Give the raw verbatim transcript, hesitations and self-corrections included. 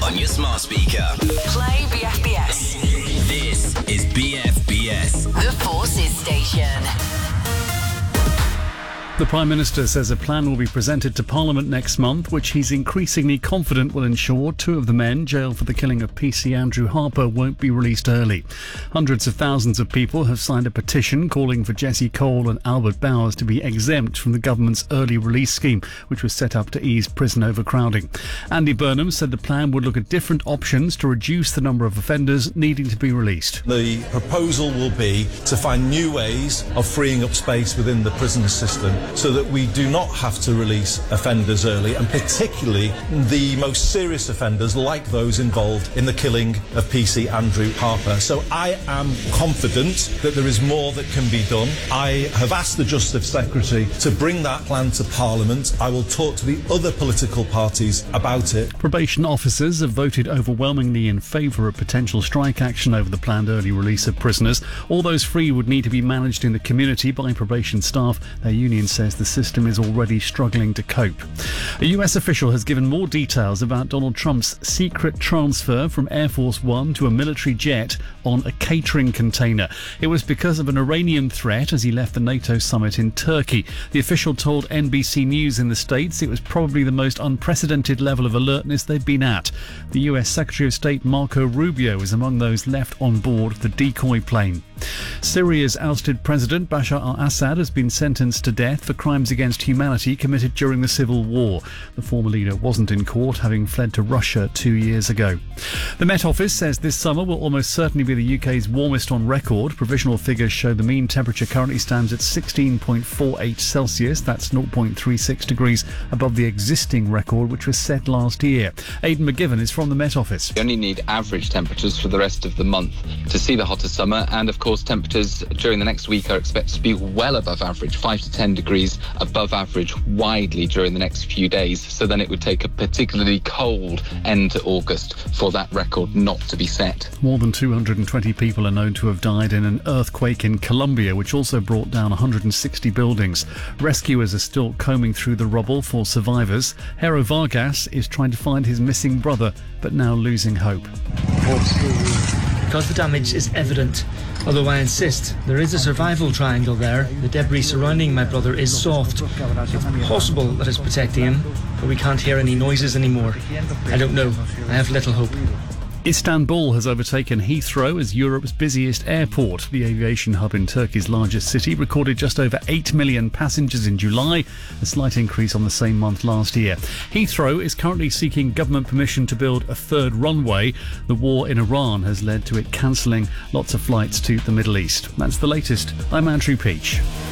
on your smart speaker. Play B F B S. This is B F B S. The Forces Station. The Prime Minister says a plan will be presented to Parliament next month, which he's increasingly confident will ensure two of the men jailed for the killing of P C Andrew Harper won't be released early. Hundreds of thousands of people have signed a petition calling for Jesse Cole and Albert Bowers to be exempt from the government's early release scheme, which was set up to ease prison overcrowding. Andy Burnham said the plan would look at different options to reduce the number of offenders needing to be released. The proposal will be to find new ways of freeing up space within the prison system, so that we do not have to release offenders early, and particularly the most serious offenders like those involved in the killing of P C Andrew Harper. So I am confident that there is more that can be done. I have asked the Justice Secretary to bring that plan to Parliament. I will talk to the other political parties about it. Probation officers have voted overwhelmingly in favour of potential strike action over the planned early release of prisoners. All those free would need to be managed in the community by probation staff. Their union says the system is already struggling to cope. A U S official has given more details about Donald Trump's secret transfer from Air Force One to a military jet on a catering container. It was because of an Iranian threat as he left the NATO summit in Turkey. The official told N B C News in the States it was probably the most unprecedented level of alertness they've been at. The U S Secretary of State Marco Rubio is among those left on board the decoy plane. Syria's ousted President Bashar al-Assad has been sentenced to death for crimes against humanity committed during the civil war. The former leader wasn't in court, having fled to Russia two years ago. The Met Office says this summer will almost certainly be the U K's warmest on record. Provisional figures show the mean temperature currently stands at sixteen point four eight Celsius. That's zero point three six degrees above the existing record, which was set last year. Aidan McGivern is from the Met Office. You only need average temperatures for the rest of the month to see the hottest summer, and of course temperatures during the next week are expected to be well above average, five to ten degrees above average widely during the next few days. So then it would take a particularly cold end to August for that record not to be set. More than two hundred twenty people are known to have died in an earthquake in Colombia, which also brought down one hundred sixty buildings. Rescuers are still combing through the rubble for survivors. Hero Vargas is trying to find his missing brother, but now losing hope. Because the damage is evident. Although I insist, there is a survival triangle there. The debris surrounding my brother is soft. It's possible that it's protecting him, but we can't hear any noises anymore. I don't know. I have little hope. Istanbul has overtaken Heathrow as Europe's busiest airport. The aviation hub in Turkey's largest city recorded just over eight million passengers in July, a slight increase on the same month last year. Heathrow is currently seeking government permission to build a third runway. The war in Iran has led to it cancelling lots of flights to the Middle East. That's the latest. I'm Andrew Peach.